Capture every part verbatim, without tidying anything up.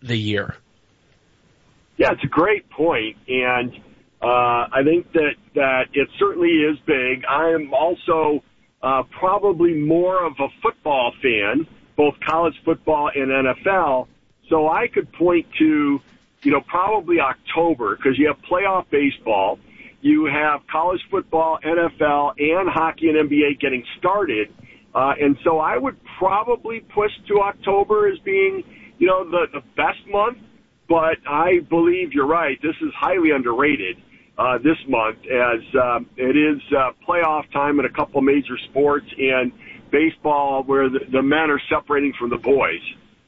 the year? Yeah, it's a great point, and uh, I think that, that it certainly is big. I am also uh, probably more of a football fan, both college football and N F L, so I could point to, you know, probably October, because you have playoff baseball, you have college football, N F L, and hockey and N B A getting started, uh, and so I would probably push to October as being, you know, the, the best month. But I believe you're right. This is highly underrated uh, this month, as um, it is uh, playoff time in a couple major sports, and baseball where the, the men are separating from the boys.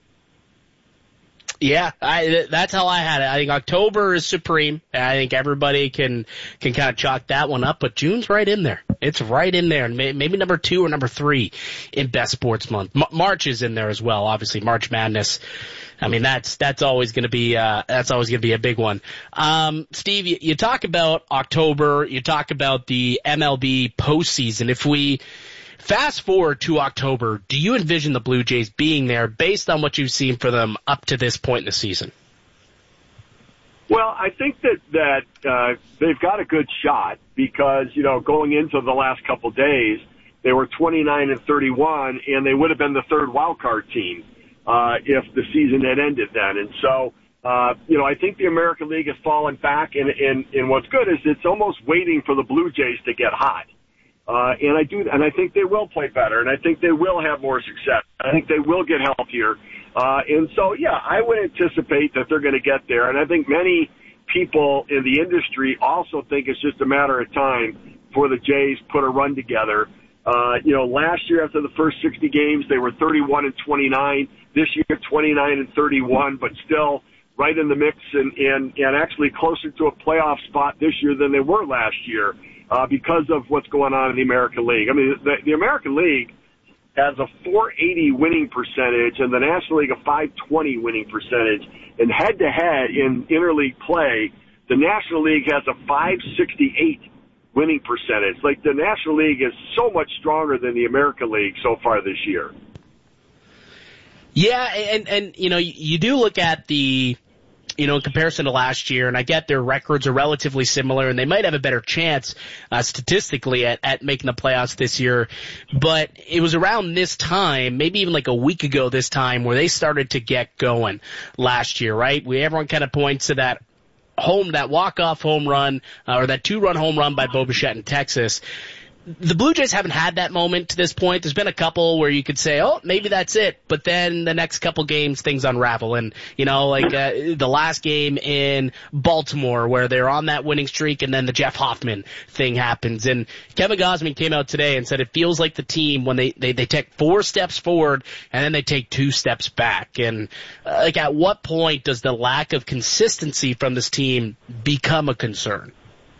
Yeah, I, that's how I had it. I think October is supreme. I think everybody can can kind of chalk that one up, but June's right in there. It's right in there, and maybe number two or number three in best sports month. M- March is in there as well. Obviously, March Madness. I mean, that's that's always going to be uh, that's always going to be a big one. Um, Steve, you, you talk about October. You talk about the M L B postseason. If we fast forward to October, do you envision the Blue Jays being there based on what you've seen for them up to this point in the season? Well, I think that, that uh, they've got a good shot because, you know, going into the last couple days, they were twenty-nine and thirty-one, and they would have been the third wild card team uh, if the season had ended then. And so, uh, you know, I think the American League has fallen back, and, and, and what's good is it's almost waiting for the Blue Jays to get hot. Uh, and I do, and I think they will play better, and I think they will have more success. I think they will get healthier. Uh, and so, yeah, I would anticipate that they're going to get there. And I think many people in the industry also think it's just a matter of time for the Jays put a run together. Uh, you know, last year after the first sixty games, they were thirty-one and twenty-nine. This year, twenty-nine and thirty-one, but still right in the mix and, and, and actually closer to a playoff spot this year than they were last year. Uh, because of what's going on in the American League. I mean, the, the American League has a four eighty winning percentage and the National League a five twenty winning percentage. And head-to-head in interleague play, the National League has a five sixty-eight winning percentage. Like, the National League is so much stronger than the American League so far this year. Yeah, and, and you know, you do look at the... you know, in comparison to last year, and I get their records are relatively similar, and they might have a better chance uh, statistically at, at making the playoffs this year, but it was around this time, maybe even like a week ago this time, where they started to get going last year, right? We Everyone kind of points to that home, that walk-off home run, uh, or that two-run home run by Bo Bichette in Texas. The Blue Jays haven't had that moment to this point. There's been a couple where you could say, oh, maybe that's it. But then the next couple games, things unravel. And, you know, like uh, the last game in Baltimore where they're on that winning streak and then the Jeff Hoffman thing happens. And Kevin Gausman came out today and said it feels like the team when they, they, they take four steps forward and then they take two steps back. And, uh, like, at what point does the lack of consistency from this team become a concern?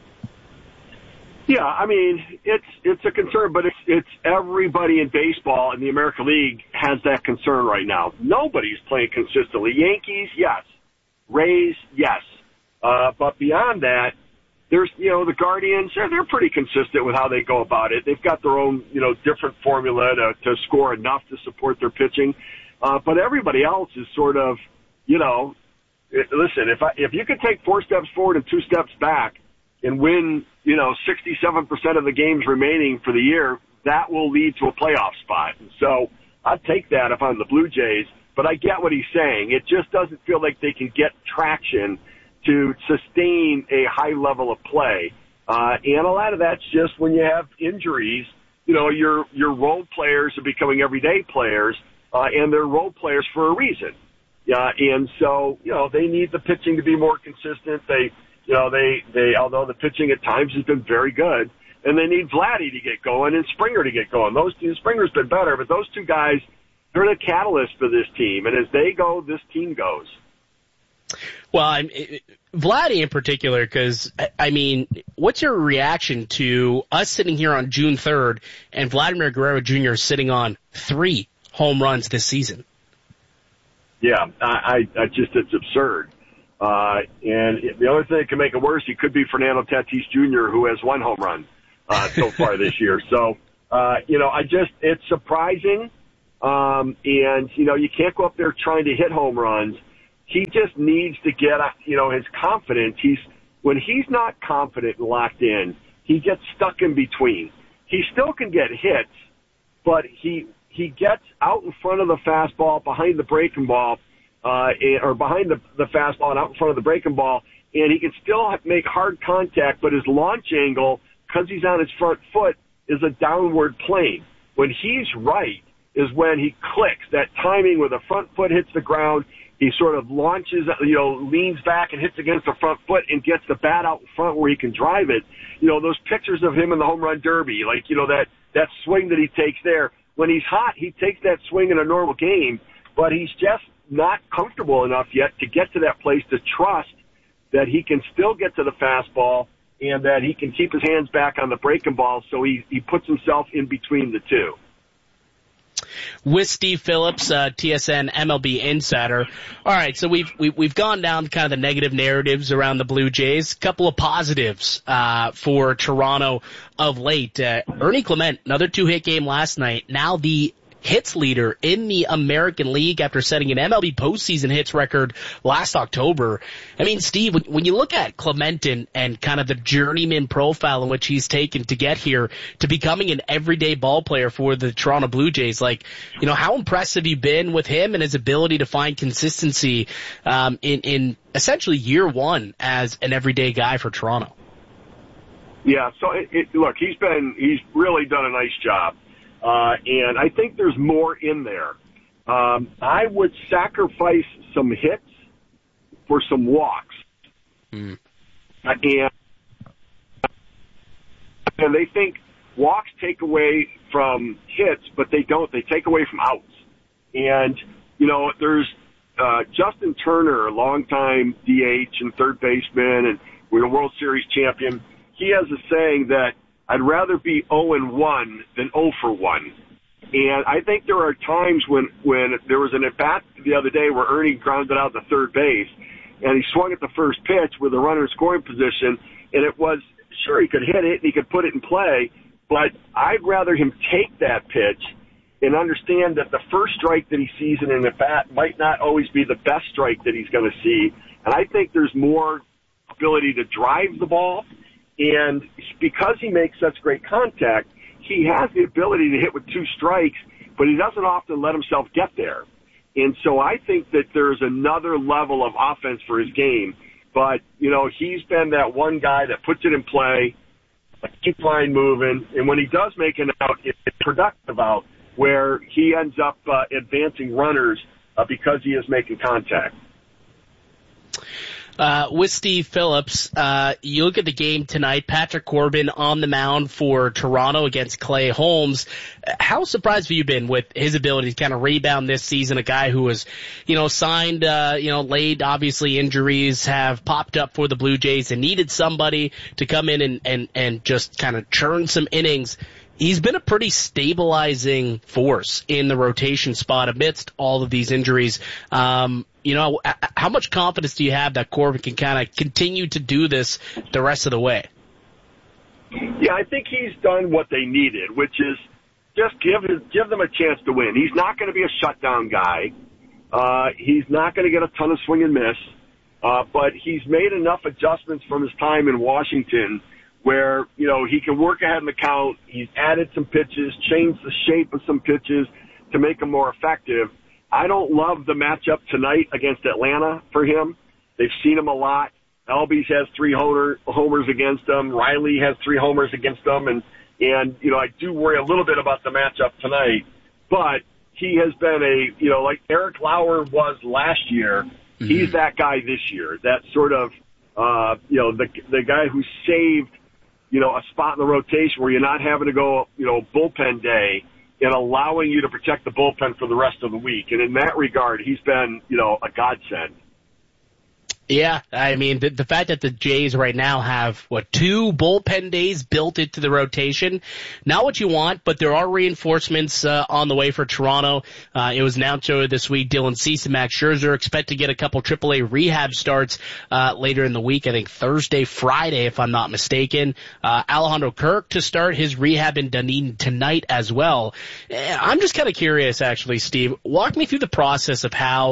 Yeah, I mean, it's it's a concern, but it's it's everybody in baseball in the American League has that concern right now. Nobody's playing consistently. Yankees, yes. Rays, yes. Uh, but beyond that, there's, you know, the Guardians, they're, they're pretty consistent with how they go about it. They've got their own, you know, different formula to, to score enough to support their pitching. Uh, but everybody else is sort of, you know, it, listen, if I, if you could take four steps forward and two steps back and win, you know, sixty-seven percent of the games remaining for the year, that will lead to a playoff spot. So I'd take that if I'm the Blue Jays, but I get what he's saying. It just doesn't feel like they can get traction to sustain a high level of play. Uh, and a lot of that's just when you have injuries, you know, your, your role players are becoming everyday players, uh, and they're role players for a reason. Yeah. And so, you know, they need the pitching to be more consistent. They, You know, they, they, although the pitching at times has been very good, and they need Vladdy to get going and Springer to get going. Those two, Springer's been better, but those two guys, they're the catalyst for this team. And as they go, this team goes. Well, I'm, it, Vladdy in particular, because, I mean, what's your reaction to us sitting here on June third and Vladimir Guerrero Junior sitting on three home runs this season? Yeah, I, I, I just, it's absurd. Uh, and the only thing that can make it worse, he could be Fernando Tatis Junior, who has one home run, uh, so far this year. So, uh, you know, I just, it's surprising. Um, and, you know, you can't go up there trying to hit home runs, he just needs to get, you know, his confidence. He's when he's not confident and locked in, he gets stuck in between. He still can get hits, but he he gets out in front of the fastball, behind the breaking ball, uh, or behind the, the fastball and out in front of the breaking ball, and he can still make hard contact, but his launch angle, because he's on his front foot, is a downward plane. When he's right is when he clicks, that timing where the front foot hits the ground, he sort of launches, you know, leans back and hits against the front foot and gets the bat out in front where he can drive it. You know, those pictures of him in the home run derby, like, you know, that, that swing that he takes there. When he's hot, he takes that swing in a normal game, but he's just not comfortable enough yet to get to that place to trust that he can still get to the fastball and that he can keep his hands back on the breaking ball, so he, he puts himself in between the two. With Steve Phillips, uh, T S N M L B insider. All right, so we've we, we've gone down kind of the negative narratives around the Blue Jays. A couple of positives uh, for Toronto of late. Uh, Ernie Clement, another two-hit game last night. Now the hits leader in the American League after setting an M L B postseason hits record last October. I mean, Steve, when, when you look at Clement and, and kind of the journeyman profile in which he's taken to get here to becoming an everyday ball player for the Toronto Blue Jays, like, you know, how impressed have you been with him and his ability to find consistency um, in, in essentially year one as an everyday guy for Toronto? Yeah, so it, it, look, he's been, he's really done a nice job. Uh, and I think there's more in there. Um, I would sacrifice some hits for some walks. Mm. Uh, and, and they think walks take away from hits, but they don't. They take away from outs. And, you know, there's uh, Justin Turner, a longtime D H and third baseman, and we're a World Series champion. He has a saying that I'd rather be oh and one than oh for one. And I think there are times when, when there was an at-bat the other day where Ernie grounded out to third base, and he swung at the first pitch with a runner in scoring position, and it was, sure, he could hit it and he could put it in play, but I'd rather him take that pitch and understand that the first strike that he sees in an at-bat might not always be the best strike that he's going to see. And I think there's more ability to drive the ball. And because he makes such great contact, he has the ability to hit with two strikes, but he doesn't often let himself get there. And so I think that there's another level of offense for his game. But, you know, he's been that one guy that puts it in play, keeps line moving, and when he does make an out, it's a productive out where he ends up uh, advancing runners uh, because he is making contact. Uh, with Steve Phillips, uh, you look at the game tonight, Patrick Corbin on the mound for Toronto against Clay Holmes. How surprised have you been with his ability to kind of rebound this season? A guy who was, you know, signed, uh, you know, late, obviously injuries have popped up for the Blue Jays and needed somebody to come in and, and, and just kind of churn some innings. He's been a pretty stabilizing force in the rotation spot amidst all of these injuries. Um, you know, how much confidence do you have that Corbin can kind of continue to do this the rest of the way? Yeah, I think he's done what they needed, which is just give his, give them a chance to win. He's not going to be a shutdown guy. Uh, he's not going to get a ton of swing and miss. Uh, but he's made enough adjustments from his time in Washington where, you know, he can work ahead in the count. He's added some pitches, changed the shape of some pitches to make them more effective. I don't love the matchup tonight against Atlanta for him. They've seen him a lot. Albies has three homer, homers against him. Riley has three homers against him. And, and, you know, I do worry a little bit about the matchup tonight. But he has been a, you know, like Eric Lauer was last year. Mm-hmm. He's that guy this year. That sort of, uh, you know, the the guy who saved, you know, a spot in the rotation where you're not having to go, you know, bullpen day and allowing you to protect the bullpen for the rest of the week. And in that regard, he's been, you know, a godsend. Yeah, I mean, the, the fact that the Jays right now have, what, two bullpen days built into the rotation, not what you want, but there are reinforcements uh, on the way for Toronto. Uh, it was announced earlier this week, Dylan Cease and Max Scherzer expect to get a couple triple A rehab starts uh, later in the week, I think Thursday, Friday, if I'm not mistaken. Uh, Alejandro Kirk to start his rehab in Dunedin tonight as well. I'm just kind of curious, actually, Steve. Walk me through the process of how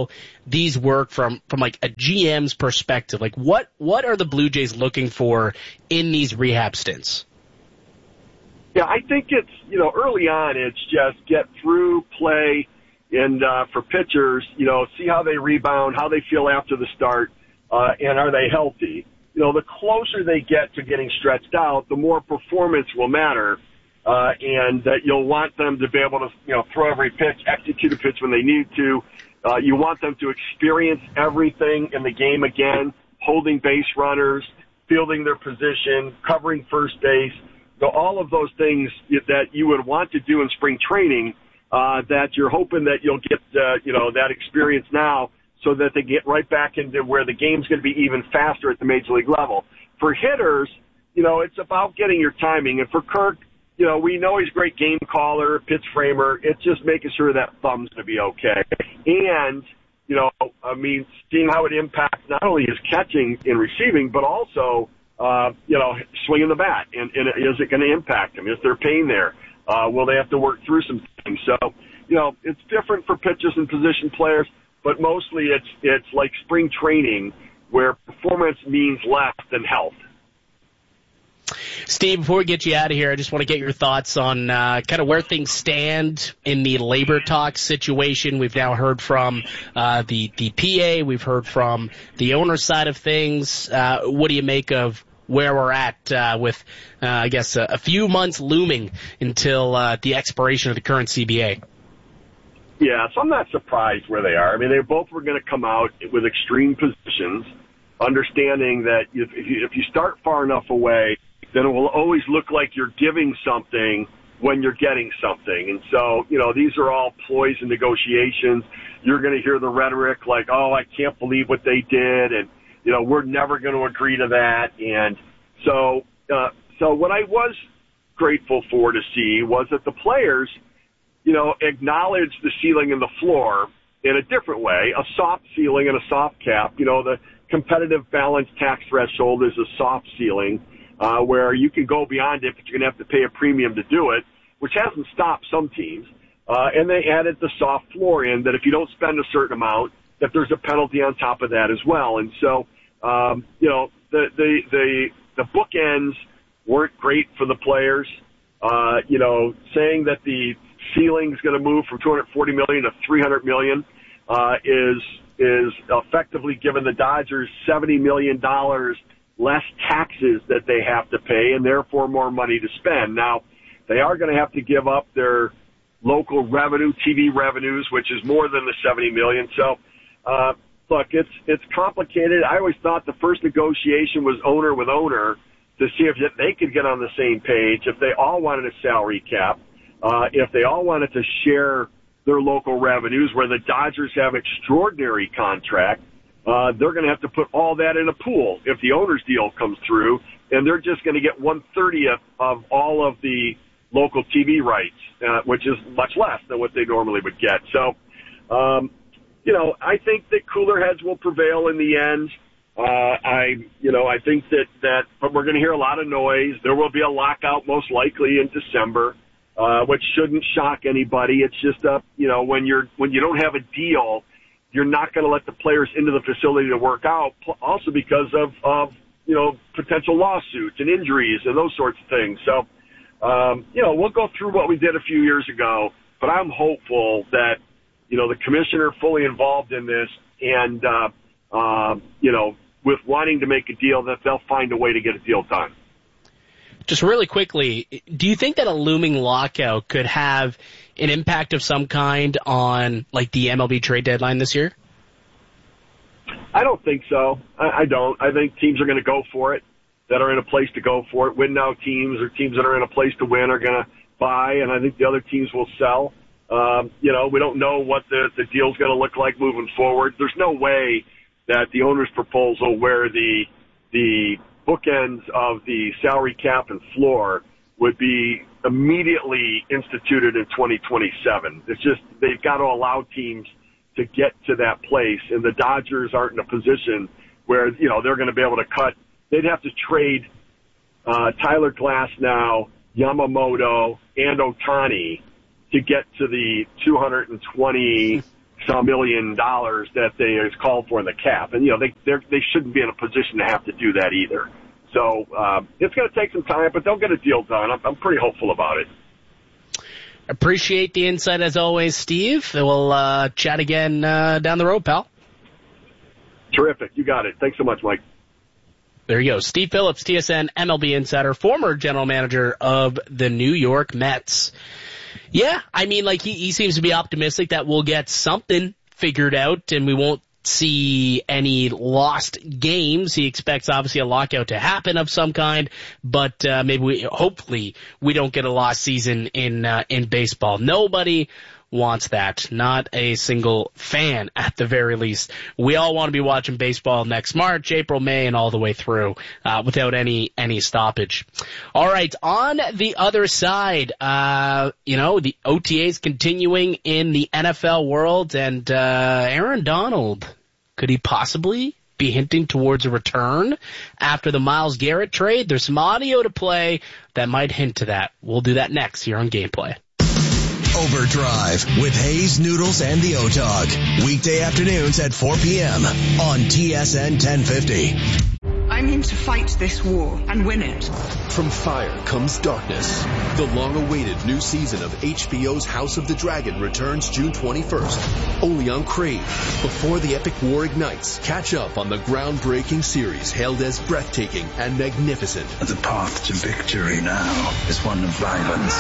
these work from, from like a G M's perspective? Like what, what are the Blue Jays looking for in these rehab stints? Yeah, I think it's, you know, early on it's just get through, play, and uh, for pitchers, you know, see how they rebound, how they feel after the start, uh, and are they healthy? You know, the closer they get to getting stretched out, the more performance will matter, uh, and that you'll want them to be able to, you know, throw every pitch, execute a pitch when they need to. Uh, you want them to experience everything in the game again, holding base runners, fielding their position, covering first base. So all of those things that you would want to do in spring training, uh, that you're hoping that you'll get, uh, you know, that experience now so that they get right back into where the game's going to be even faster at the major league level. For hitters, you know, it's about getting your timing. And for Kirk, you know, we know he's a great game caller, pitch framer. It's just making sure that thumb's going to be okay. And, you know, I mean, seeing how it impacts not only his catching and receiving, but also, uh, you know, swinging the bat. And, and is it going to impact him? Is there pain there? Uh, will they have to work through some things? So, you know, it's different for pitchers and position players, but mostly it's, it's like spring training where performance means less than health. Steve, before we get you out of here, I just want to get your thoughts on uh, kind of where things stand in the labor talk situation. We've now heard from uh, the, the P A. We've heard from the owner side of things. Uh, what do you make of where we're at uh, with, uh, I guess, a, a few months looming until uh, the expiration of the current C B A? Yeah, so I'm not surprised where they are. I mean, they both were going to come out with extreme positions, understanding that if you, if you start far enough away, then it will always look like you're giving something when you're getting something. And so, you know, these are all ploys and negotiations. You're going to hear the rhetoric like, oh, I can't believe what they did, and, you know, we're never going to agree to that. And so, uh, so what I was grateful for to see was that the players, you know, acknowledged the ceiling and the floor in a different way, a soft ceiling and a soft cap. You know, the competitive balance tax threshold is a soft ceiling, uh, where you can go beyond it, but you're going to have to pay a premium to do it, which hasn't stopped some teams. Uh, and they added the soft floor in that if you don't spend a certain amount, that there's a penalty on top of that as well. And so, um, you know, the, the, the, the bookends weren't great for the players. Uh, you know, saying that the ceiling is going to move from two hundred forty million dollars to three hundred million dollars, uh, is, is effectively giving the Dodgers seventy million dollars less taxes that they have to pay and therefore more money to spend. Now, they are going to have to give up their local revenue, T V revenues, which is more than the seventy million dollars. So, uh, look, it's, it's complicated. I always thought the first negotiation was owner with owner to see if they could get on the same page, if they all wanted a salary cap, uh, if they all wanted to share their local revenues, where the Dodgers have extraordinary contract. Uh, they're going to have to put all that in a pool if the owner's deal comes through, and they're just going to get one thirtieth of all of the local T V rights, uh, which is much less than what they normally would get. So, um, you know, I think that cooler heads will prevail in the end. Uh, I, you know, I think that, that, but we're going to hear a lot of noise. There will be a lockout most likely in December, uh, which shouldn't shock anybody. It's just a, you know, when you're, when you don't have a deal, you're not going to let the players into the facility to work out, also because of, of, you know, potential lawsuits and injuries and those sorts of things. So, um, you know, we'll go through what we did a few years ago, but I'm hopeful that, you know, the commissioner fully involved in this and, uh, uh, you know, with wanting to make a deal, that they'll find a way to get a deal done. Just really quickly, do you think that a looming lockout could have an impact of some kind on, like, the M L B trade deadline this year? I don't think so. I, I don't. I think teams are going to go for it, that are in a place to go for it. Win now teams or teams that are in a place to win are going to buy, and I think the other teams will sell. Um, you know, we don't know what the, the deal's going to look like moving forward. There's no way that the owner's proposal, where the the bookends of the salary cap and floor would be immediately instituted in twenty twenty-seven. It's just they've got to allow teams to get to that place, and the Dodgers aren't in a position where, you know, they're going to be able to cut. They'd have to trade uh, Tyler Glasnow, Yamamoto, and Ohtani to get to the two hundred twenty some million dollars that they is called for in the cap. And, you know, they they shouldn't be in a position to have to do that either. So uh, it's going to take some time, but they'll get a deal done. I'm, I'm pretty hopeful about it. Appreciate the insight as always, Steve. We'll uh, chat again uh, down the road, pal. Terrific. You got it. Thanks so much, Mike. There you go. Steve Phillips, T S N M L B insider, former general manager of the New York Mets. Yeah, I mean, like, he, he seems to be optimistic that we'll get something figured out and we won't see any lost games. He expects, obviously, a lockout to happen of some kind, but uh, maybe we, hopefully we don't get a lost season in uh, in baseball. Nobody wants that. Not a single fan, at the very least. We all want to be watching baseball next March, April, May, and all the way through uh, without any any stoppage. All right, on the other side, uh, you know, the O T As continuing in the N F L world, and uh, Aaron Donald, could he possibly be hinting towards a return after the Myles Garrett trade? There's some audio to play that might hint to that. We'll do that next here on Gameplay. Overdrive with Hayes, Noodles, and the O-Dog. Weekday afternoons at four p.m. on T S N ten fifty. I'm in to fight this war and win it. From fire comes darkness. The long-awaited new season of H B O's House of the Dragon returns June twenty-first, only on Crave. Before the epic war ignites, catch up on the groundbreaking series hailed as breathtaking and magnificent. The path to victory now is one of violence.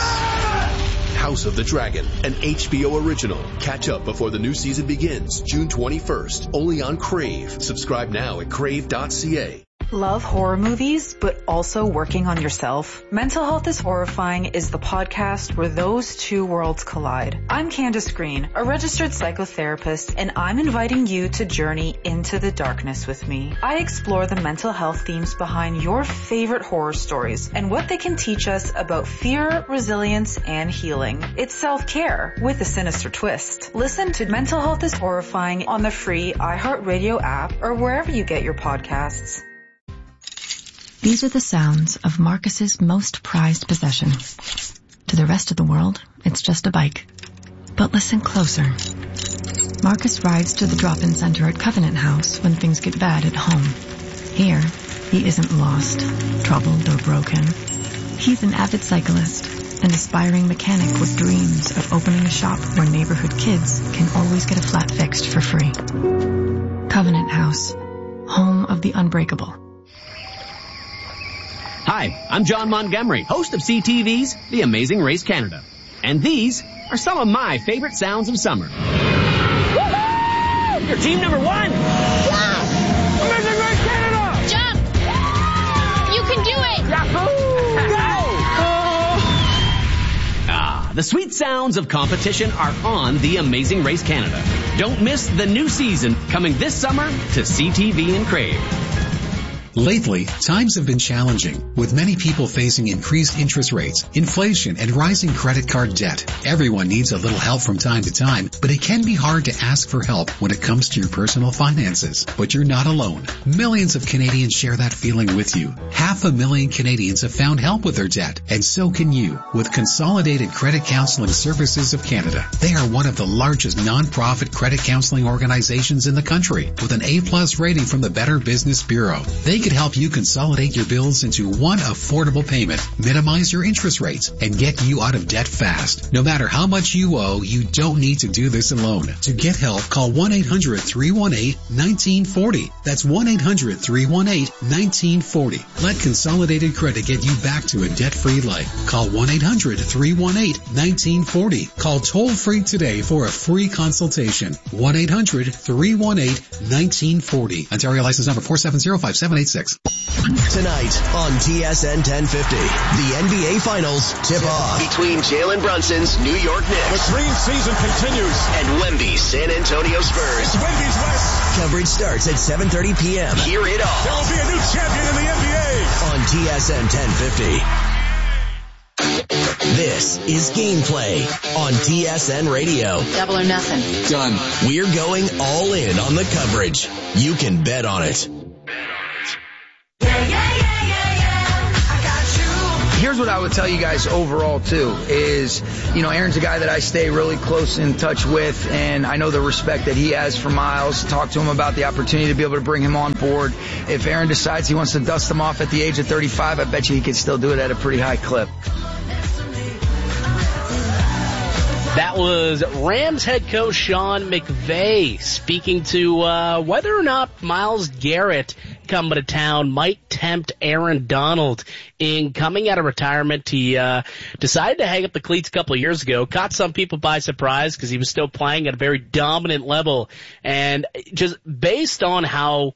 House of the Dragon, an H B O original. Catch up before the new season begins, June twenty-first, only on Crave. Subscribe now at crave dot c a. Love horror movies, but also working on yourself? Mental Health is Horrifying is the podcast where those two worlds collide. I'm Candace Green, a registered psychotherapist, and I'm inviting you to journey into the darkness with me. I explore the mental health themes behind your favorite horror stories and what they can teach us about fear, resilience, and healing. It's self-care with a sinister twist. Listen to Mental Health is Horrifying on the free iHeartRadio app or wherever you get your podcasts. These are the sounds of Marcus's most prized possession. To the rest of the world, it's just a bike. But listen closer. Marcus rides to the drop-in center at Covenant House when things get bad at home. Here, he isn't lost, troubled, or broken. He's an avid cyclist, an aspiring mechanic with dreams of opening a shop where neighborhood kids can always get a flat fixed for free. Covenant House, home of the unbreakable. Hi, I'm John Montgomery, host of C T V's The Amazing Race Canada. And these are some of my favorite sounds of summer. Woohoo! You're team number one! Yeah! Amazing Race Canada! Jump! You can do it! Yahoo! Go! Ah, the sweet sounds of competition are on The Amazing Race Canada. Don't miss the new season coming this summer to C T V and Crave. Lately, times have been challenging, with many people facing increased interest rates, inflation, and rising credit card debt. Everyone needs a little help from time to time, but it can be hard to ask for help when it comes to your personal finances. But you're not alone. Millions of Canadians share that feeling with you. Half a million Canadians have found help with their debt, and so can you, with Consolidated Credit Counseling Services of Canada. They are one of the largest non-profit credit counseling organizations in the country, with an A-plus rating from the Better Business Bureau. They could help you consolidate your bills into one affordable payment, minimize your interest rates, and get you out of debt fast. No matter how much you owe, you don't need to do this alone. To get help, call one eight hundred three one eight one nine four zero. That's one eight hundred three one eight one nine four zero. Let Consolidated Credit get you back to a debt-free life. Call one eight hundred three one eight one nine four zero. Call toll-free today for a free consultation. one eight hundred three one eight one nine four zero. Ontario license number four seven zero five seven eight six. Tonight on T S N ten fifty, the N B A Finals tip-off between Jalen Brunson's New York Knicks. The dream season continues. And Wemby's San Antonio Spurs. It's Wemby's West. Coverage starts at seven thirty p.m. Hear it all. There will be a new champion in the N B A. On T S N ten fifty. This is Gameplay on T S N Radio. Double or nothing. Done. We're going all in on the coverage. You can bet on it. here's what I would tell you guys overall, too, is, you know, Aaron's a guy that I stay really close in touch with, and I know the respect that he has for Miles. Talk to him about the opportunity to be able to bring him on board. If Aaron decides he wants to dust him off at the age of thirty-five, I bet you he could still do it at a pretty high clip. That was Rams head coach Sean McVay speaking to uh, whether or not Myles Garrett coming to town might tempt Aaron Donald in coming out of retirement. He uh, decided to hang up the cleats a couple of years ago, caught some people by surprise because he was still playing at a very dominant level. And just based on how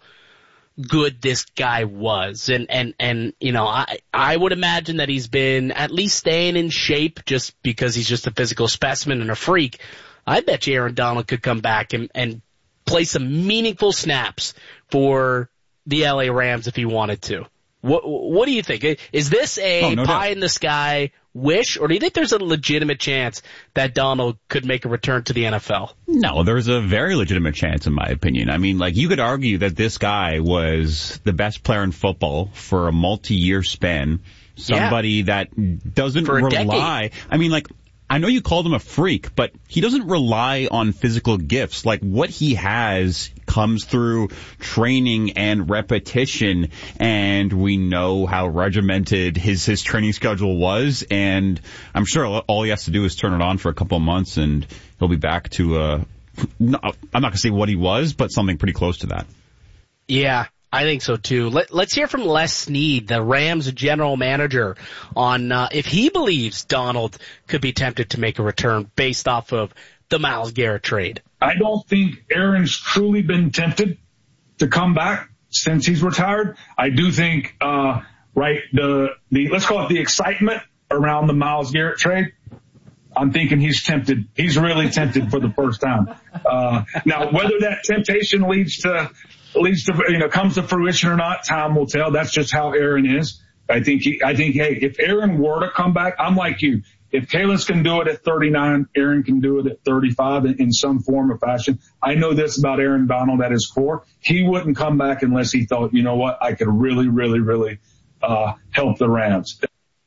good this guy was. And, and, and, you know, I, I would imagine that he's been at least staying in shape just because he's just a physical specimen and a freak. I bet you Aaron Donald could come back and, and play some meaningful snaps for the L A Rams if he wanted to. What, what do you think? Is this a oh, no pie doubt. in the sky wish, or do you think there's a legitimate chance that Donald could make a return to the N F L? No, there's a very legitimate chance, in my opinion. I mean, like, you could argue that this guy was the best player in football for a multi-year span. Somebody yeah. that doesn't rely. Decade. I mean, like, I know you called him a freak, but he doesn't rely on physical gifts. Like, what he has comes through training and repetition, and we know how regimented his, his training schedule was, and I'm sure all he has to do is turn it on for a couple of months, and he'll be back to, uh, no, I'm not going to say what he was, but something pretty close to that. Yeah. I think so too. Let, let's hear from Les Snead, the Rams general manager, on uh, if he believes Donald could be tempted to make a return based off of the Myles Garrett trade. I don't think Aaron's truly been tempted to come back since he's retired. I do think, uh, right, the, the, let's call it the excitement around the Myles Garrett trade. I'm thinking he's tempted. He's really tempted for the first time. Uh, now, whether that temptation leads to, leads to, you know, comes to fruition or not, time will tell. That's just how Aaron is. I think he, I think, hey, if Aaron were to come back, I'm like you. If Kalis can do it at thirty-nine, Aaron can do it at thirty-five in, in some form or fashion. I know this about Aaron Donald at his core. He wouldn't come back unless he thought, you know what, I could really, really, really, uh, help the Rams.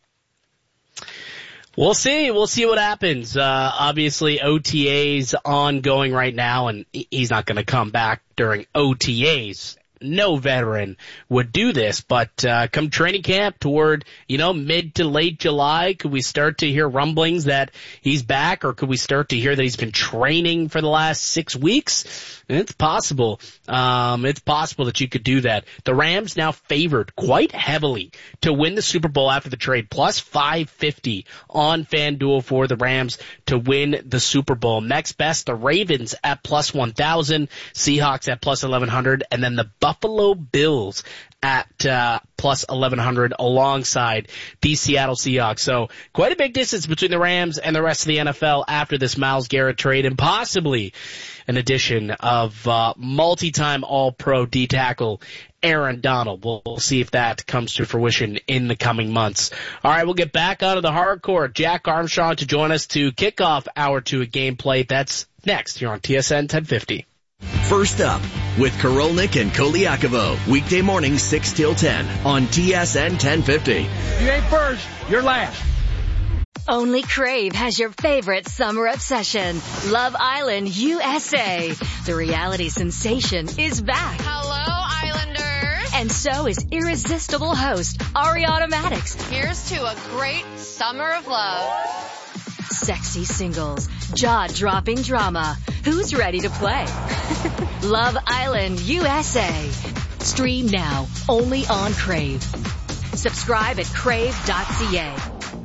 We'll see. We'll see what happens. Uh, obviously O T As ongoing right now, and he's not going to come back during O T As. No veteran would do this, but uh, come training camp toward, you know, mid to late July, could we start to hear rumblings that he's back, or could we start to hear that he's been training for the last six weeks? It's possible. Um, it's possible that you could do that. The Rams now favored quite heavily to win the Super Bowl after the trade, plus five fifty on FanDuel for the Rams to win the Super Bowl. Next best, the Ravens at plus one thousand, Seahawks at plus eleven hundred, and then the Buffalo Bills at uh, plus eleven hundred alongside the Seattle Seahawks. So quite a big distance between the Rams and the rest of the N F L after this Myles Garrett trade, and possibly an addition of uh, multi-time All-Pro D-tackle Aaron Donald. We'll, we'll see if that comes to fruition in the coming months. All right, we'll get back onto the hardcore. Jack Armstrong to join us to kick off hour two of gameplay. That's next here on T S N ten fifty. First up with Korolnik and Koliakovo, weekday morning six till ten on T S N ten fifty. You ain't first, you're last. Only Crave has your favorite summer obsession, Love Island U S A. The reality sensation is back. Hello, Islanders. And so is irresistible host Ariana Madix. Here's to a great summer of love. Sexy singles, jaw-dropping drama. Who's ready to play? Love Island U S A. Stream now, only on Crave. Subscribe at crave dot c a.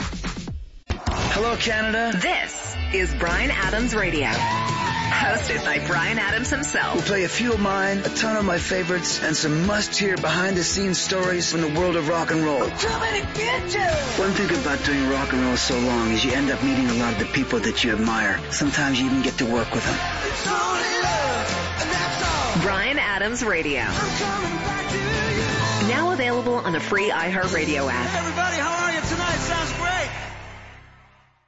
Hello, Canada. This is Bryan Adams Radio. Hosted by Bryan Adams himself. We'll play a few of mine, a ton of my favorites, and some must-hear behind-the-scenes stories from the world of rock and roll. Too many bitches! One thing about doing rock and roll so long is you end up meeting a lot of the people that you admire. Sometimes you even get to work with them. It's only love, and that's all. Bryan Adams Radio. I'm coming back to you. Now available on the free iHeartRadio app. Hey everybody, how are you tonight? Sounds great.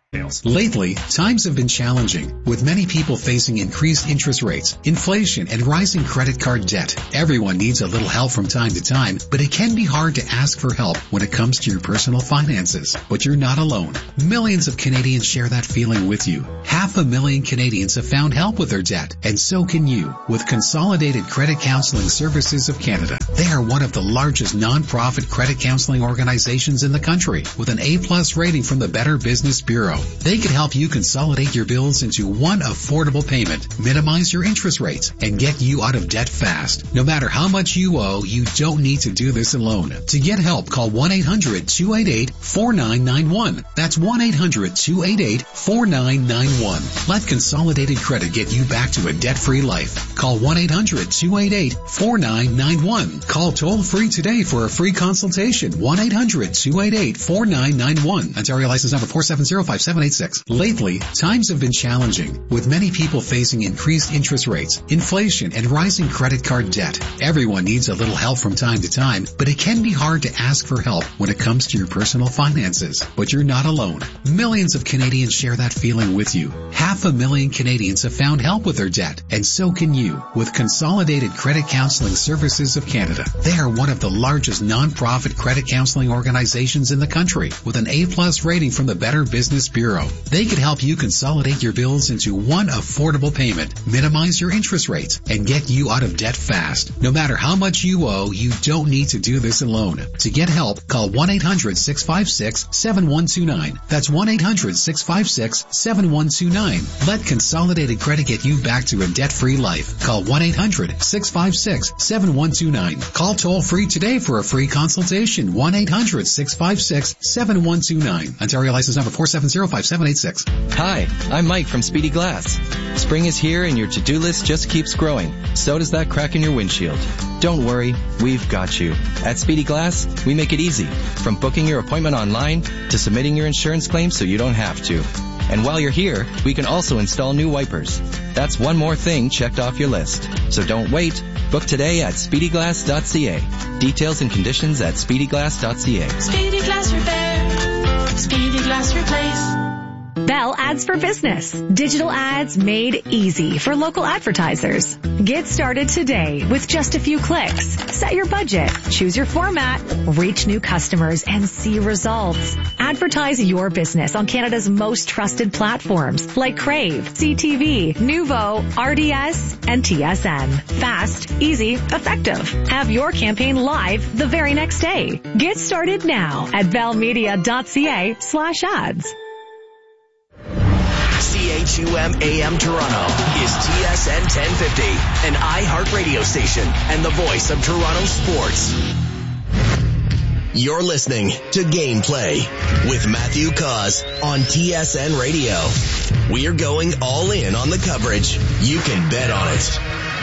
Lately, times have been challenging, with many people facing increased interest rates, inflation, and rising credit card debt. Everyone needs a little help from time to time, but it can be hard to ask for help when it comes to your personal finances. But you're not alone. Millions of Canadians share that feeling with you. Half a million Canadians have found help with their debt, and so can you, with Consolidated Credit Counseling Services of Canada. They are one of the largest non-profit credit counseling organizations in the country, with an A-plus rating from the Better Business Bureau. They can help you consolidate your bills into one affordable payment, minimize your interest rates, and get you out of debt fast. No matter how much you owe, you don't need to do this alone. To get help, call one eight hundred two eight eight four nine nine one. That's one eight hundred two eight eight four nine nine one. Let Consolidated Credit get you back to a debt-free life. Call one eight hundred two eight eight four nine nine one. Call toll-free today for a free consultation. one eight hundred two eight eight four nine nine one. Ontario license number four seven zero five seven eight six. Lately, times have been challenging, with many people facing increased interest rates, inflation, and rising credit card debt. Everyone needs a little help from time to time, but it can be hard to ask for help when it comes to your personal finances. But you're not alone. Millions of Canadians share that feeling with you. Half a million Canadians have found help with their debt, and so can you, with Consolidated Credit Counseling Services of Canada. They are one of the largest non-profit credit counseling organizations in the country, with an A-plus rating from the Better Business Bureau. They can help you consolidate your bills into one affordable payment, minimize your interest rates, and get you out of debt fast. No matter how much you owe, you don't need to do this alone. To get help, call one eight hundred six five six seven one two nine. That's one eight hundred six five six seven one two nine. Let Consolidated Credit get you back to a debt-free life. Call one eight hundred six five six seven one two nine. Call toll-free today for a free consultation. one eight hundred six five six seven one two nine. Ontario license number four seven zero five seven eight six. Hi, I'm Mike from Speedy Glass. Spring is here and your to-do list just keeps growing. So does that crack in your windshield. Don't worry, we've got you. At Speedy Glass, we make it easy. From booking your appointment online to submitting your insurance claim so you don't have to. And while you're here, we can also install new wipers. That's one more thing checked off your list. So don't wait. Book today at speedy glass dot c a. Details and conditions at speedy glass dot c a. Speedy Glass Repair. Speedy Glass Replace. Bell Ads for Business. Digital ads made easy for local advertisers. Get started today with just a few clicks. Set your budget, choose your format, reach new customers, and see results. Advertise your business on Canada's most trusted platforms like Crave, C T V, Nuvo, R D S, and T S N. Fast, easy, effective. Have your campaign live the very next day. Get started now at bellmedia.ca slash ads. C H U M A M Toronto is T S N ten fifty, an iHeart radio station and the voice of Toronto sports. You're listening to Gameplay with Matthew Cause on T S N Radio. We're going all in on the coverage. You can bet on it.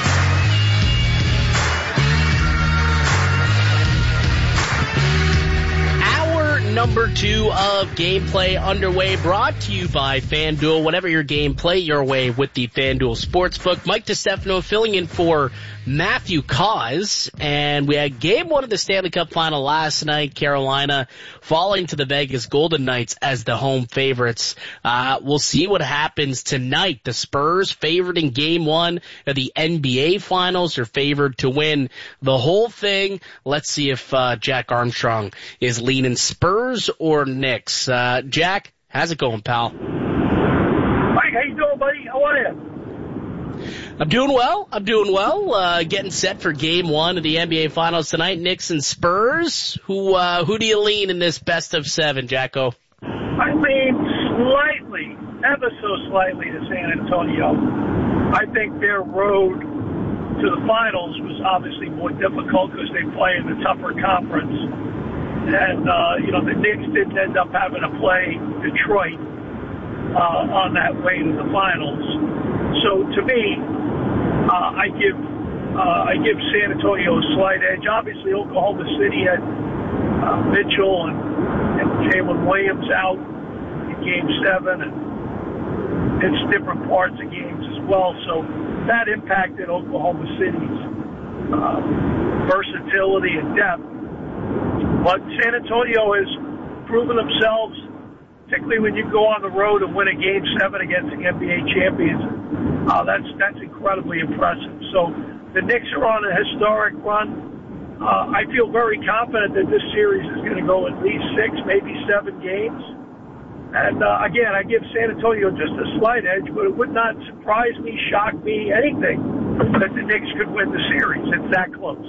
Number two of Gameplay underway, brought to you by FanDuel. Whatever your game, play your way with the FanDuel Sportsbook. Mike DeStefano filling in for Matthew Cause, and we had game one of the Stanley Cup Final last night. Carolina falling to the Vegas Golden Knights as the home favorites. Uh, we'll see what happens tonight. The Spurs, favored in game one of the N B A Finals, are favored to win the whole thing. Let's see if uh, Jack Armstrong is leaning Spurs or Knicks. Uh, Jack, how's it going, pal? Mike, how you doing, buddy? How are you? I'm doing well. I'm doing well. Uh, getting set for game one of the N B A Finals tonight. Knicks and Spurs. Who uh, who do you lean in this best of seven, Jacko? I lean slightly, ever so slightly, to San Antonio. I think their road to the finals was obviously more difficult because they play in the tougher conference. And, uh, you know, the Knicks didn't end up having to play Detroit uh, on that way to the finals. So, to me, uh, I give uh, I give San Antonio a slight edge. Obviously, Oklahoma City had uh, Mitchell and, and Jalen Williams out in Game seven, and it's different parts of games as well. So that impacted Oklahoma City's uh, versatility and depth. But San Antonio has proven themselves particularly when you go on the road and win a game seven against the N B A champions. Uh, that's that's incredibly impressive. So the Knicks are on a historic run. Uh, I feel very confident that this series is going to go at least six, maybe seven games. And uh, again, I give San Antonio just a slight edge, but it would not surprise me, shock me, anything that the Knicks could win the series. It's that close.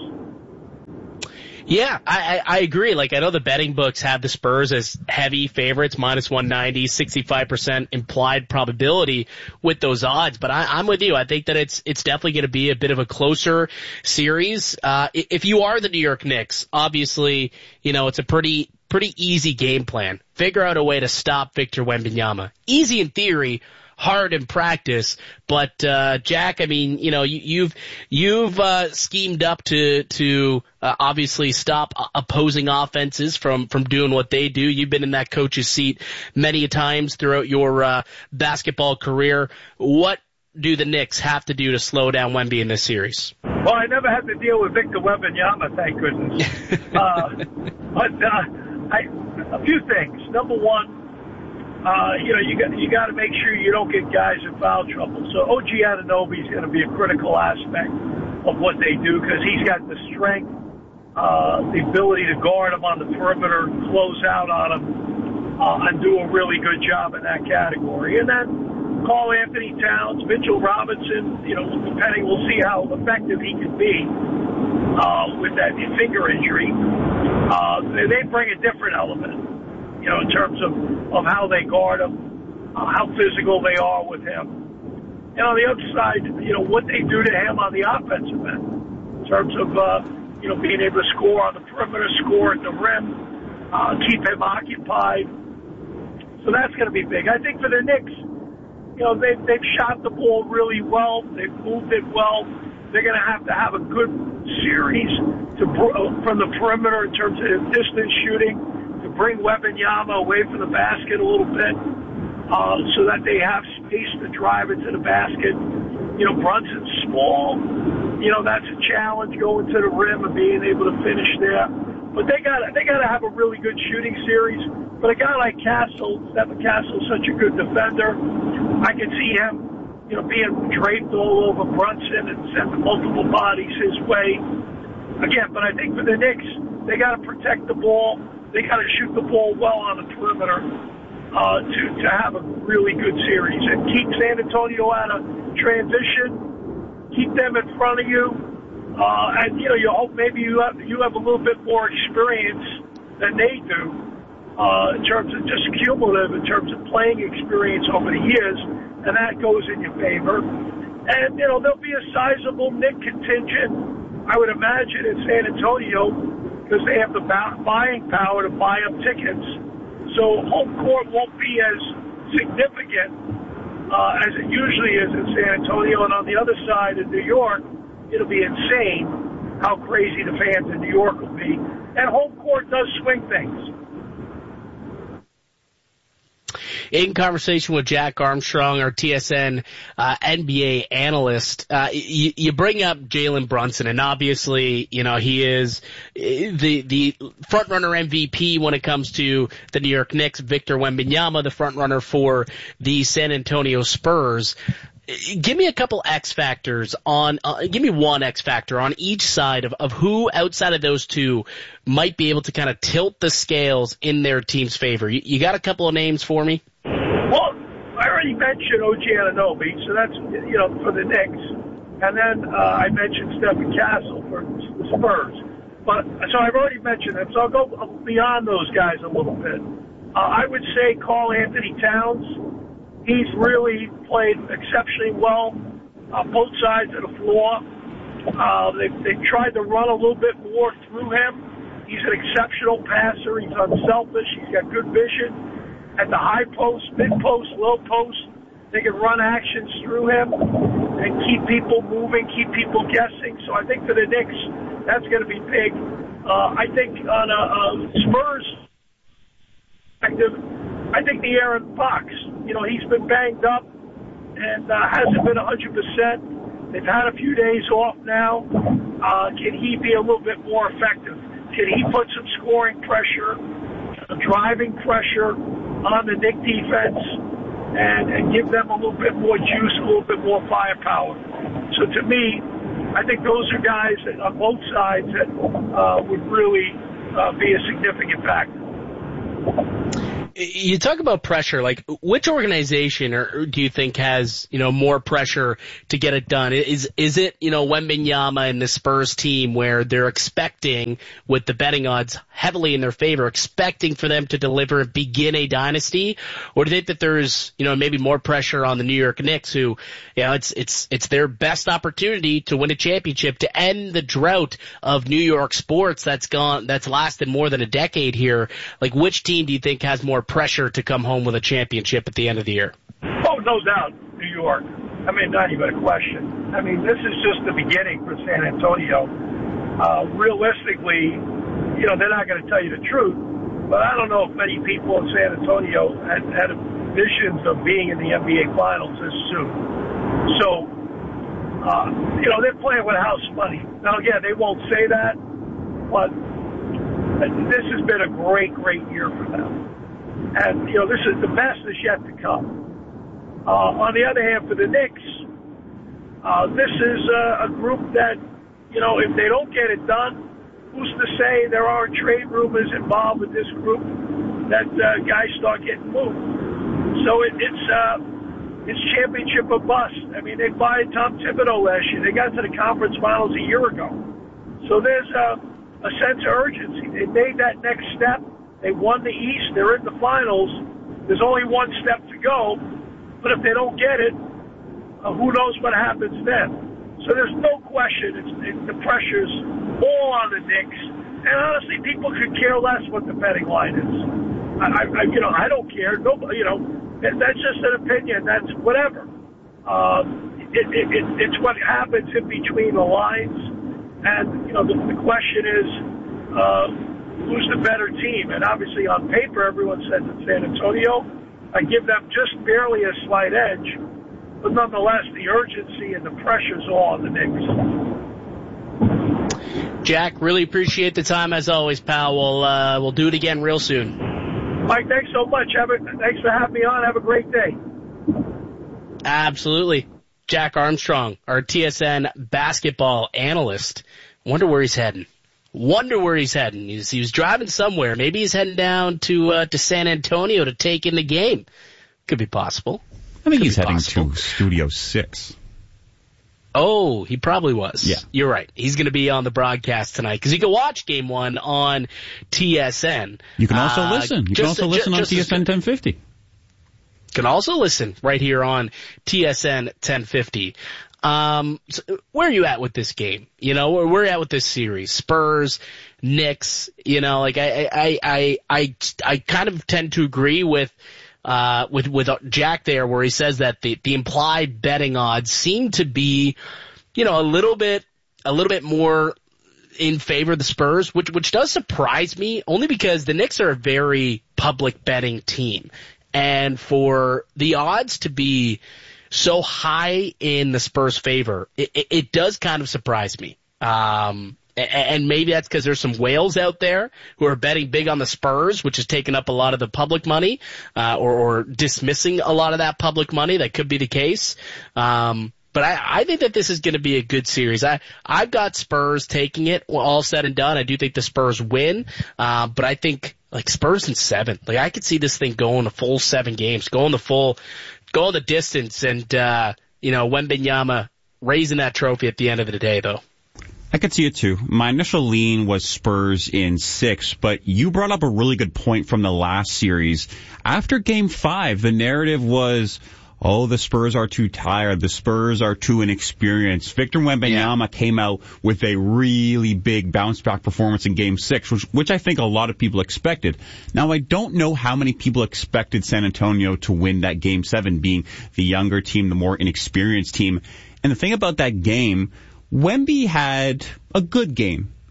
Yeah, I, I agree. Like, I know the betting books have the Spurs as heavy favorites, minus one ninety, sixty-five percent implied probability with those odds. But I, I'm with you. I think that it's it's definitely going to be a bit of a closer series. Uh, if you are the New York Knicks, obviously, you know, it's a pretty pretty easy game plan. Figure out a way to stop Victor Wembanyama. Easy in theory, hard in practice. But uh Jack, I mean, you know, you, you've you've uh, schemed up to to uh, obviously stop opposing offenses from from doing what they do. You've been in that coach's seat many a times throughout your uh, basketball career. What do the Knicks have to do to slow down Wemby in this series? Well, I never had to deal with Victor Wembanyama, thank goodness. uh, but uh, I, a few things. Number one, uh, you know, you got you got to make sure you don't get guys in foul trouble. So O G Anunoby is going to be a critical aspect of what they do because he's got the strength, uh, the ability to guard him on the perimeter, close out on him, uh, and do a really good job in that category. And then Karl Anthony Towns, Mitchell Robinson, you know, depending, we'll see how effective he can be uh, with that finger injury. Uh, they, they bring a different element, you know, in terms of, of how they guard him, uh, how physical they are with him. And on the other side, you know, what they do to him on the offensive end, in terms of, uh, you know, being able to score on the perimeter, score at the rim, uh, keep him occupied. So that's going to be big. I think for the Knicks, you know, they've, they've shot the ball really well. They've moved it well. They're going to have to have a good series to from the perimeter in terms of distance shooting to bring Wembanyama away from the basket a little bit uh, so that they have space to drive into the basket. You know, Brunson's small. You know, that's a challenge going to the rim and being able to finish there. But they got they got to have a really good shooting series. But a guy like Castle, Stephen Castle, is such a good defender. I can see him, you know, being draped all over Brunson and sending multiple bodies his way. Again, but I think for the Knicks, they got to protect the ball. They got to shoot the ball well on the perimeter uh, to to have a really good series and keep San Antonio out of transition. Keep them in front of you, uh, and you know you hope maybe you have you have a little bit more experience than they do uh, in terms of just cumulative, in terms of playing experience over the years. And that goes in your favor. And, you know, there'll be a sizable Knick contingent, I would imagine, in San Antonio because they have the buying power to buy up tickets. So home court won't be as significant uh, as it usually is in San Antonio. And on the other side in New York, it'll be insane how crazy the fans in New York will be. And home court does swing things. In conversation with Jack Armstrong, our T S N uh, N B A analyst, uh, you, you bring up Jalen Brunson, and obviously, you know, he is the the front runner M V P when it comes to the New York Knicks. Victor Wembanyama, the front runner for the San Antonio Spurs. Give me a couple X factors on, uh, give me one X factor on each side of, of who outside of those two might be able to kind of tilt the scales in their team's favor. You, you got a couple of names for me? Well, I already mentioned O G Anunoby, so that's, you know, for the Knicks. And then uh, I mentioned Stephen Castle for the Spurs. But so I've already mentioned them, so I'll go beyond those guys a little bit. Uh, I would say Karl Anthony Towns. He's really played exceptionally well on both sides of the floor. Uh, they've, they've tried to run a little bit more through him. He's an exceptional passer. He's unselfish. He's got good vision at the high post, mid post, low post. They can run actions through him and keep people moving, keep people guessing. So I think for the Knicks, that's going to be big. Uh, I think on a, a Spurs perspective, I think the Aaron Fox, you know, he's been banged up and uh, hasn't been one hundred percent. They've had a few days off now. Uh, can he be a little bit more effective? Can he put some scoring pressure, driving pressure on the Knick defense and, and give them a little bit more juice, a little bit more firepower. So to me, I think those are guys that, on both sides that uh, would really uh, be a significant factor. You talk about pressure, like which organization or do you think has, you know, more pressure to get it done? Is is it, you know, Wembanyama and the Spurs team where they're expecting, with the betting odds heavily in their favor, expecting for them to deliver and begin a dynasty? Or do you think that there's, you know, maybe more pressure on the New York Knicks who, you know, it's it's it's their best opportunity to win a championship, to end the drought of New York sports that's gone that's lasted more than a decade here? Like, which team do you think has more pressure to come home with a championship at the end of the year? Oh, no doubt, New York. I mean, not even a question. I mean, this is just the beginning for San Antonio. Uh, realistically, you know, they're not going to tell you the truth, but I don't know if many people in San Antonio had, had visions of being in the N B A Finals this soon. So, uh, you know, they're playing with house money. Now, again, they won't say that, but this has been a great, great year for them. And, you know, this is the best is yet to come. Uh, on the other hand, for the Knicks, uh, this is a, a group that, you know, if they don't get it done, who's to say there aren't trade rumors involved with this group that uh, guys start getting moved? So it, it's uh, it's championship or bust. I mean, they fired Tom Thibodeau last year. They got to the conference finals a year ago. So there's a, a sense of urgency. They made that next step. They won the East. They're in the finals. There's only one step to go. But if they don't get it, uh, who knows what happens then? So there's no question it's, it, the pressure's all on the Knicks. And honestly, people could care less what the betting line is. I, I you know, I don't care. No, you know, that's just an opinion. That's whatever. Um, it, it, it, it's what happens in between the lines. And, you know, the, the question is, uh, who's the better team? And obviously on paper, everyone says it's San Antonio. I give them just barely a slight edge. But nonetheless, the urgency and the pressure's all on the Knicks. Jack, really appreciate the time as always, pal. We'll, uh, we'll do it again real soon. Mike, thanks so much. Have a, thanks for having me on. Have a great day. Absolutely. Jack Armstrong, our T S N basketball analyst. Wonder where he's heading. Wonder where he's heading. He's, he was driving somewhere. Maybe he's heading down to uh, to San Antonio to take in the game. Could be possible. I think Could he's heading possible. to Studio six. Oh, he probably was. Yeah. You're right. He's going to be on the broadcast tonight because you can watch Game one on T S N. You can also uh, listen. You just, can also uh, listen just, on T S N ten fifty. You can also listen right here on T S N ten fifty. Um, so where are you at with this game? You know, where we're at with this series, Spurs, Knicks, you know, like I, I, I, I, I kind of tend to agree with, uh, with, with Jack there where he says that the, the implied betting odds seem to be, you know, a little bit, a little bit more in favor of the Spurs, which, which does surprise me only because the Knicks are a very public betting team. And for the odds to be so high in the Spurs' favor, it, it, it does kind of surprise me. Um, and maybe that's because there's some whales out there who are betting big on the Spurs, which has taken up a lot of the public money, uh, or, or dismissing a lot of that public money. That could be the case. Um, but I, I think that this is going to be a good series. I, I've got Spurs taking it all said and done. I do think the Spurs win. Uh, but I think like Spurs in seven, like I could see this thing going a full seven games, going the full, going the distance, and, uh, you know, Wembanyama raising that trophy at the end of the day, though. I could see it too. My initial lean was Spurs in six, but you brought up a really good point from the last series. After game five, the narrative was, oh, the Spurs are too tired. The Spurs are too inexperienced. Victor Wembanyama yeah. came out with a really big bounce-back performance in Game six, which, which I think a lot of people expected. Now, I don't know how many people expected San Antonio to win that Game seven, being the younger team, the more inexperienced team. And the thing about that game, Wemby had a good game.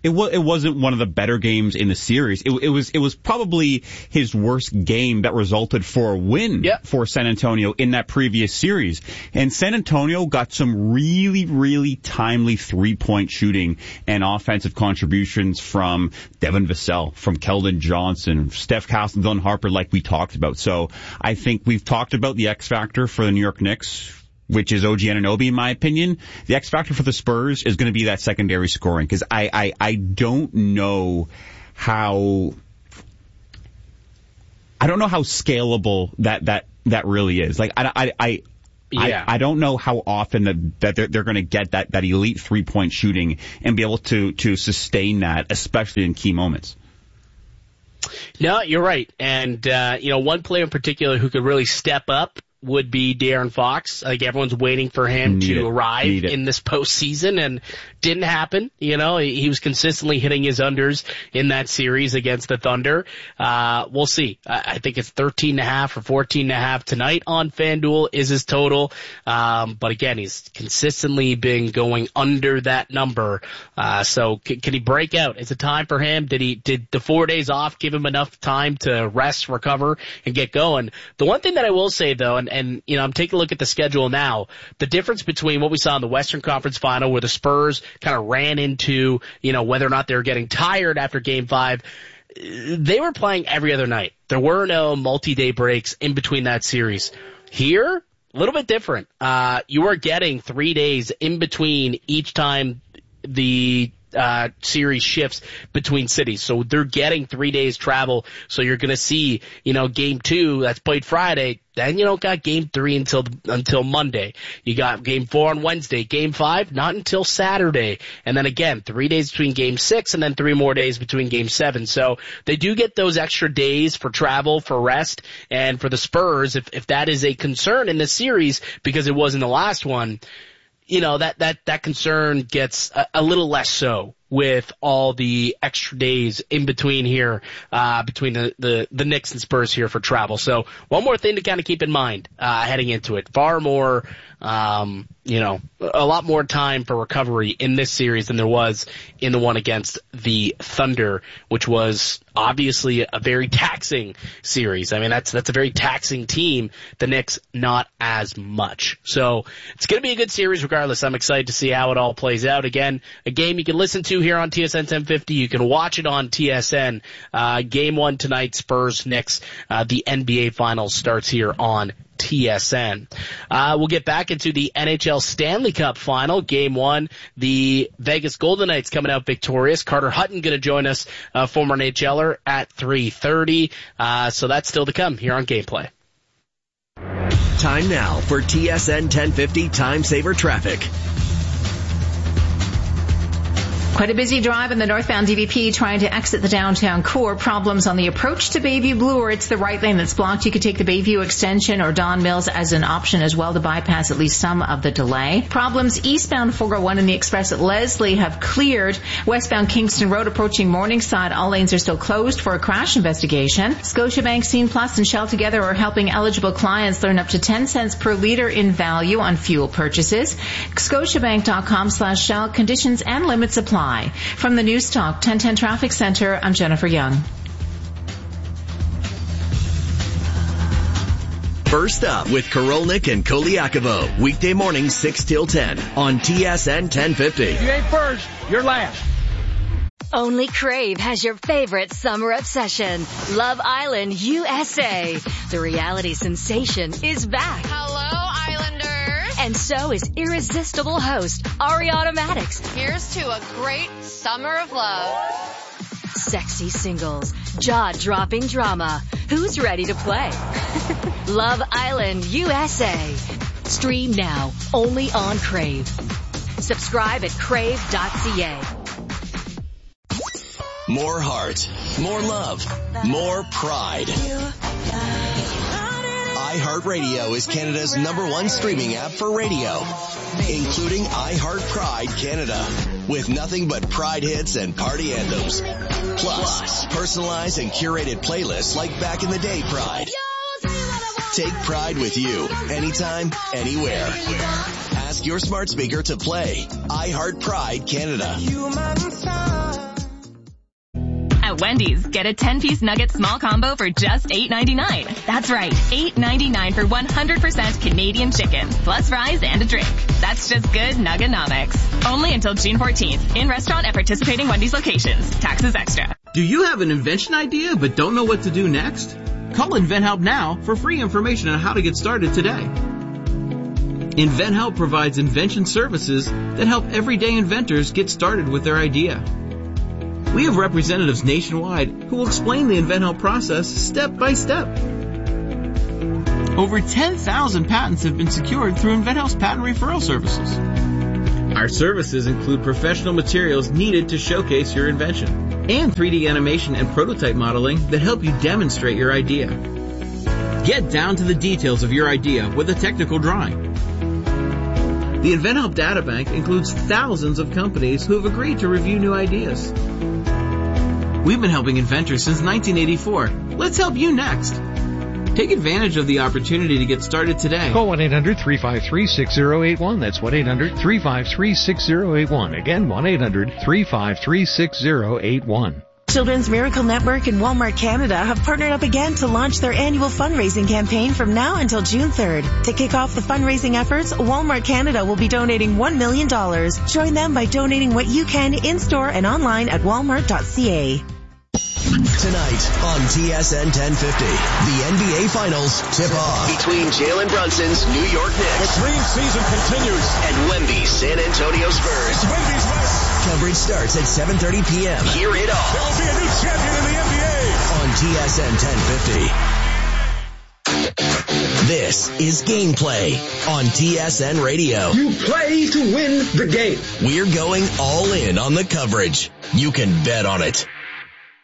it was it wasn't one of the better games in the series. It, it was it was probably his worst game that resulted for a win yep. for San Antonio in that previous series. And San Antonio got some really, really timely three-point shooting and offensive contributions from Devin Vassell, from Keldon Johnson, Steph Castle, Dylan Harper, like we talked about. So I think we've talked about the X factor for the New York Knicks, which is O G Anunoby, in my opinion. The X factor for the Spurs is going to be that secondary scoring, because I, I, I don't know how, I don't know how scalable that, that, that really is. Like, I, I, I, yeah. I, I don't know how often that, that they're, they're going to get that, that elite three-point shooting and be able to, to sustain that, especially in key moments. No, you're right. And, uh, you know, one player in particular who could really step up would be De'Aaron Fox. Like, everyone's waiting for him Need to it. arrive Need it. in this postseason, and didn't happen. You know, he, he was consistently hitting his unders in that series against the Thunder. Uh, we'll see. I, I think it's thirteen and a half or fourteen and a half tonight on FanDuel is his total. Um, but again, he's consistently been going under that number. Uh, so c- can he break out? Is it time for him? Did he, did the four days off give him enough time to rest, recover, and get going? The one thing that I will say though, and, and, you know, I'm taking a look at the schedule now, the difference between what we saw in the Western Conference Final, where the Spurs kind of ran into, you know, whether or not they were getting tired after game five, they were playing every other night. There were no multi-day breaks in between that series. Here, a little bit different. Uh, you were getting three days in between each time the Uh, series shifts between cities. So they're getting three days travel. So you're going to see, you know, game two that's played Friday. Then you don't got game three until, until Monday. You got game four on Wednesday. Game five, not until Saturday. And then again, three days between game six and then three more days between game seven. So they do get those extra days for travel, for rest. And for the Spurs, if, if that is a concern in this series, because it was in the last one, you know, that, that, that concern gets a, a little less so with all the extra days in between here, uh, between the, the, the Knicks and Spurs here for travel. So one more thing to kind of keep in mind, uh, heading into it. Far more, um, you know, a lot more time for recovery in this series than there was in the one against the Thunder, which was obviously a very taxing series. I mean, that's, that's a very taxing team. The Knicks, not as much. So it's going to be a good series regardless. I'm excited to see how it all plays out. Again, a game you can listen to here on T S N ten fifty. You can watch it on T S N. Uh, game one tonight, Spurs, Knicks. Uh, the N B A Finals starts here on T S N. Uh, we'll get back into the N H L Stanley Cup Final. Game one, the Vegas Golden Knights coming out victorious. Carter Hutton going to join us, uh, former N H L er, at three thirty. Uh, so that's still to come here on Gameplay. Time now for T S N ten fifty Time Saver Traffic. Quite a busy drive in the northbound D V P trying to exit the downtown core. Problems on the approach to Bayview Blue, or it's the right lane that's blocked. You could take the Bayview extension or Don Mills as an option as well to bypass at least some of the delay. Problems eastbound four oh one and the express at Leslie have cleared. Westbound Kingston Road approaching Morningside, all lanes are still closed for a crash investigation. Scotiabank, Scene Plus, and Shell together are helping eligible clients learn up to ten cents per liter in value on fuel purchases. Scotiabank.com slash Shell. Conditions and limits apply. From the News Talk ten ten Traffic Center, I'm Jennifer Young. First up with Korolnik and Koliakovo. Weekday mornings six till ten on T S N ten fifty. If you ain't first, you're last. Only Crave has your favorite summer obsession, Love Island U S A. The reality sensation is back. Hello, Islanders. And so is irresistible host Ariana Madix. Here's to a great summer of love. Sexy singles, jaw-dropping drama. Who's ready to play? Love Island U S A. Stream now, only on Crave. Subscribe at crave dot c a. More heart, more love, more pride. iHeartRadio is Canada's number one streaming app for radio, including iHeart Pride Canada, with nothing but Pride hits and party anthems. Plus, personalized and curated playlists like Back in the Day Pride. Take Pride with you, anytime, anywhere. Ask your smart speaker to play iHeart Pride Canada. At Wendy's, get a ten-piece nugget small combo for just eight ninety-nine. That's right, eight ninety-nine for one hundred percent Canadian chicken, plus fries and a drink. That's just good Nugganomics. Only until June fourteenth. In restaurant at participating Wendy's locations. Taxes extra. Do you have an invention idea but don't know what to do next? Call InventHelp now for free information on how to get started today. InventHelp provides invention services that help everyday inventors get started with their idea. We have representatives nationwide who will explain the InventHelp process step by step. Over ten thousand patents have been secured through InventHelp's patent referral services. Our services include professional materials needed to showcase your invention and three D animation and prototype modeling that help you demonstrate your idea. Get down to the details of your idea with a technical drawing. The InventHelp Databank includes thousands of companies who have agreed to review new ideas. We've been helping inventors since nineteen eighty-four. Let's help you next. Take advantage of the opportunity to get started today. Call one eight hundred three five three six zero eight one. That's one eight hundred three five three six zero eight one. Again, one eight hundred three five three six zero eight one. Children's Miracle Network and Walmart Canada have partnered up again to launch their annual fundraising campaign from now until June third. To kick off the fundraising efforts, Walmart Canada will be donating one million dollars. Join them by donating what you can in-store and online at walmart dot c a. Tonight on T S N ten fifty, the N B A Finals tip off between Jalen Brunson's New York Knicks. The dream season continues. And Wemby's San Antonio Spurs. Wemby's West. Coverage starts at seven thirty p.m. Hear it all. There will be a new champion in the N B A. On T S N ten fifty. This is Gameplay on T S N Radio. You play to win the game. We're going all in on the coverage. You can bet on it.